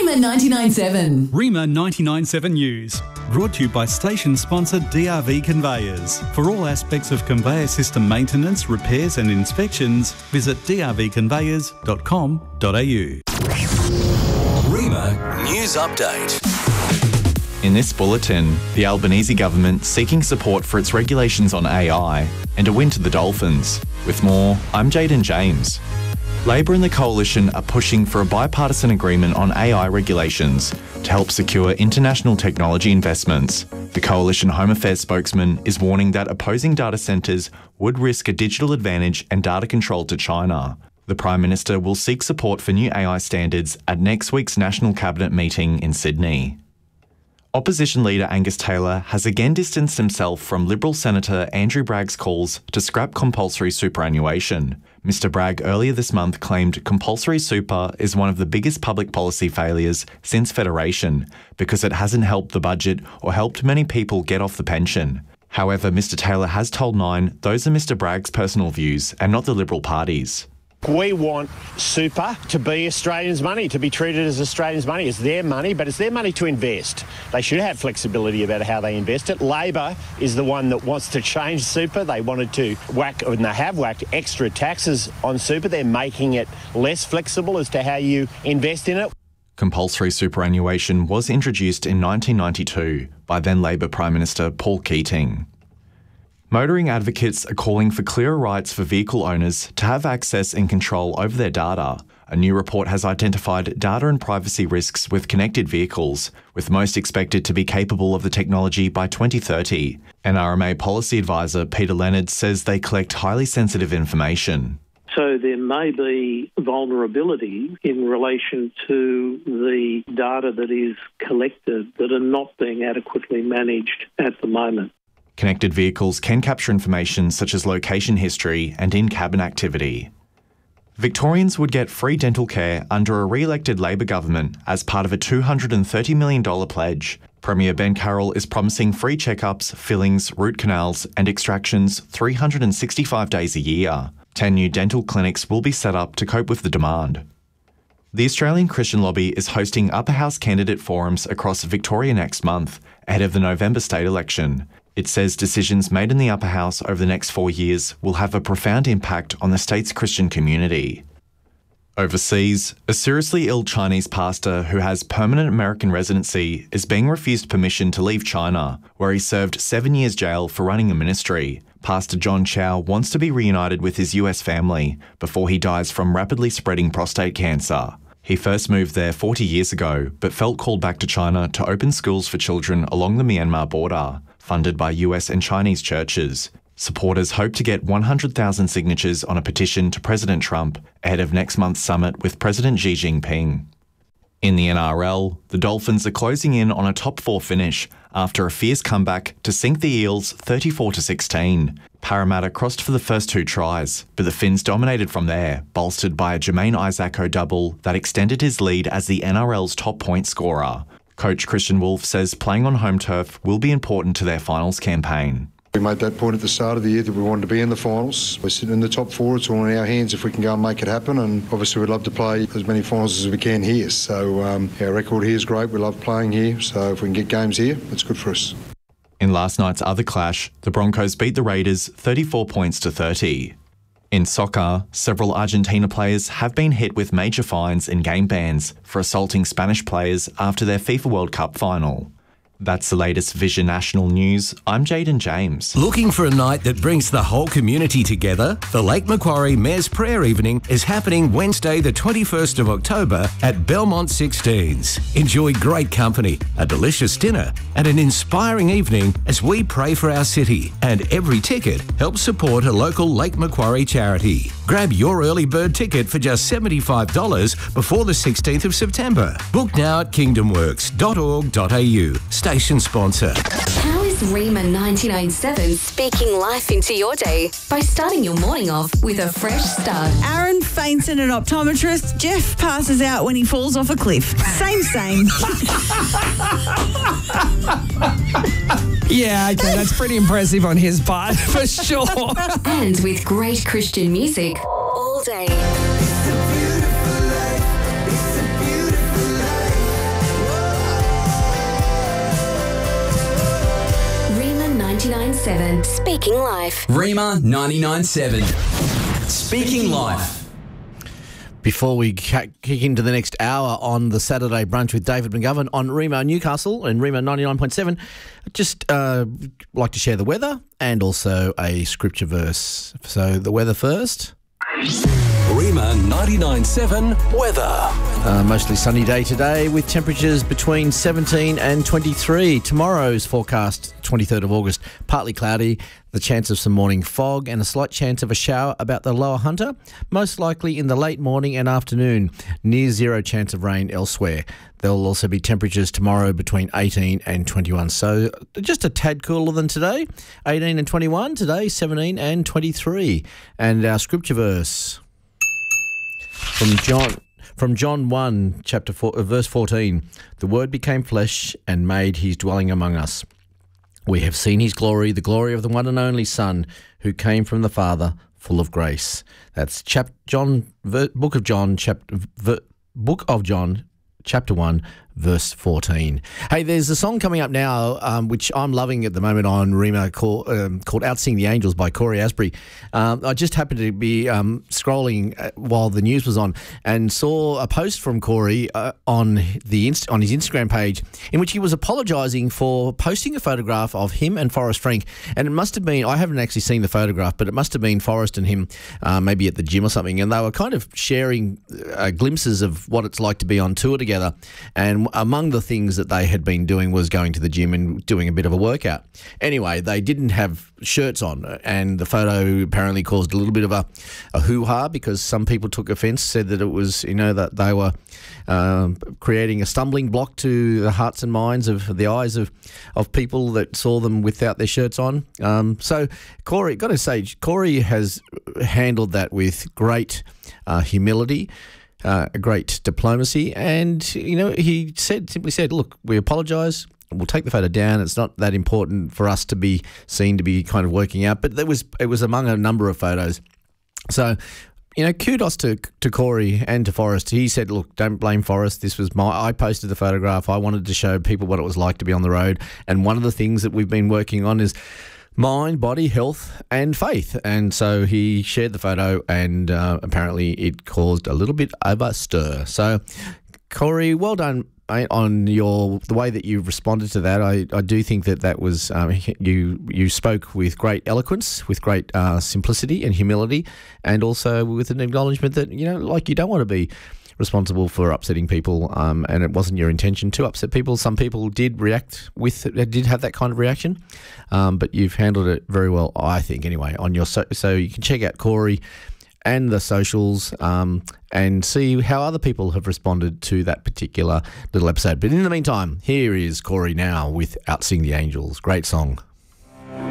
Rima 99.7. Rima 99.7 News. Brought to you by station sponsor DRV Conveyors. For all aspects of conveyor system maintenance, repairs and inspections, visit drvconveyors.com.au. Rima News Update. In this bulletin, the Albanese government seeking support for its regulations on AI and a win to the Dolphins. With more, I'm Jaden James. Labor and the Coalition are pushing for a bipartisan agreement on AI regulations to help secure international technology investments. The Coalition Home Affairs spokesman is warning that opposing data centres would risk a digital advantage and data control to China. The Prime Minister will seek support for new AI standards at next week's National Cabinet meeting in Sydney. Opposition leader Angus Taylor has again distanced himself from Liberal Senator Andrew Bragg's calls to scrap compulsory superannuation. Mr Bragg earlier this month claimed compulsory super is one of the biggest public policy failures since Federation because it hasn't helped the budget or helped many people get off the pension. However, Mr Taylor has told Nine those are Mr Bragg's personal views and not the Liberal Party's. We want super to be Australians' money, to be treated as Australians' money. It's their money, but it's their money to invest. They should have flexibility about how they invest it. Labor is the one that wants to change super. They wanted to whack, and they have whacked extra taxes on super. They're making it less flexible as to how you invest in it. Compulsory superannuation was introduced in 1992 by then Labor Prime Minister Paul Keating. Motoring advocates are calling for clearer rights for vehicle owners to have access and control over their data. A new report has identified data and privacy risks with connected vehicles, with most expected to be capable of the technology by 2030. NRMA policy advisor Peter Leonard says they collect highly sensitive information. So there may be vulnerability in relation to the data that is collected that are not being adequately managed at the moment. Connected vehicles can capture information such as location history and in-cabin activity. Victorians would get free dental care under a re-elected Labor government as part of a $230 million pledge. Premier Ben Carroll is promising free checkups, fillings, root canals and extractions 365 days a year. 10 new dental clinics will be set up to cope with the demand. The Australian Christian Lobby is hosting upper house candidate forums across Victoria next month, ahead of the November state election. It says decisions made in the upper house over the next 4 years will have a profound impact on the state's Christian community. Overseas, a seriously ill Chinese pastor who has permanent American residency is being refused permission to leave China, where he served 7 years jail for running a ministry. Pastor John Chow wants to be reunited with his US family before he dies from rapidly spreading prostate cancer. He first moved there 40 years ago, but felt called back to China to open schools for children along the Myanmar border, funded by US and Chinese churches. Supporters hope to get 100,000 signatures on a petition to President Trump ahead of next month's summit with President Xi Jinping. In the NRL, the Dolphins are closing in on a top 4 finish after a fierce comeback to sink the Eels 34-16. Parramatta crossed for the first 2 tries, but the Finns dominated from there, bolstered by a Jermaine Isako double that extended his lead as the NRL's top point scorer. Coach Christian Wolf says playing on home turf will be important to their finals campaign. We made that point at the start of the year that we wanted to be in the finals. We're sitting in the top 4. It's all in our hands if we can go and make it happen, and obviously we'd love to play as many finals as we can here. So our record here is great. We love playing here, so if we can get games here, it's good for us. In last night's other clash, the Broncos beat the Raiders 34 points to 30. In soccer, several Argentina players have been hit with major fines and game bans for assaulting Spanish players after their FIFA World Cup final. That's the latest Vision National News. I'm Jaden James. Looking for a night that brings the whole community together? The Lake Macquarie Mayor's Prayer Evening is happening Wednesday the 21st of October at Belmont 16s. Enjoy great company, a delicious dinner and an inspiring evening as we pray for our city, and every ticket helps support a local Lake Macquarie charity. Grab your early bird ticket for just $75 before the 16th of September. Book now at kingdomworks.org.au. Station sponsor. How is Rima 99.7 speaking life into your day by starting your morning off with a fresh start? Aaron faints at an optometrist. Jeff passes out when he falls off a cliff. Same. Yeah, okay, that's pretty impressive on his part, for sure. And with great Christian music all day. 99.7 Speaking Life. Rima 99.7 Speaking Life. Before we kick into the next hour on the Saturday Brunch with David McGovern on Remo Newcastle and Remo 99.7, I'd just like to share the weather and also a scripture verse. So the weather first. Rima 99.7 weather. Mostly sunny day today with temperatures between 17 and 23. Tomorrow's forecast, 23rd of August, partly cloudy, the chance of some morning fog and a slight chance of a shower about the Lower Hunter, most likely in the late morning and afternoon, near zero chance of rain elsewhere. There will also be temperatures tomorrow between 18 and 21, so just a tad cooler than today, 18 and 21, today 17 and 23. And our scripture verse from John 1, chapter 4, verse 14, the Word became flesh and made his dwelling among us. We have seen his glory, the glory of the one and only Son, who came from the Father, full of grace. That's Book of John, chapter 1, verse 14. Hey, there's a song coming up now, which I'm loving at the moment on Remo called Outsing the Angels by Corey Asbury. I just happened to be scrolling while the news was on and saw a post from Corey on his Instagram page in which he was apologising for posting a photograph of him and Forrest Frank. And it must have been, I haven't actually seen the photograph, but it must have been Forrest and him maybe at the gym or something. And they were kind of sharing glimpses of what it's like to be on tour together. And among the things that they had been doing was going to the gym and doing a bit of a workout. Anyway, they didn't have shirts on, and the photo apparently caused a little bit of a hoo-ha because some people took offence, said that it was, that they were creating a stumbling block to the hearts and minds of the eyes of people that saw them without their shirts on. So Corey, got to say, Corey has handled that with great humility, great diplomacy, and he simply said, look, we apologise, we'll take the photo down, it's not that important for us to be seen to be kind of working out, but it was among a number of photos. So kudos to Corey and to Forrest. He said, look, don't blame Forrest, I posted the photograph, I wanted to show people what it was like to be on the road, and one of the things that we've been working on is mind, body, health and faith. And so he shared the photo, and apparently it caused a little bit of a stir. So, Corey, well done on the way that you responded to that. I do think that was you spoke with great eloquence, with great simplicity and humility, and also with an acknowledgement that you don't want to be responsible for upsetting people, and it wasn't your intention to upset people. Some people did have that kind of reaction, but you've handled it very well, I think, anyway, on your so you can check out Corey and the socials and see how other people have responded to that particular little episode. But in the meantime, here is Corey now with Outsing the Angels. Great song.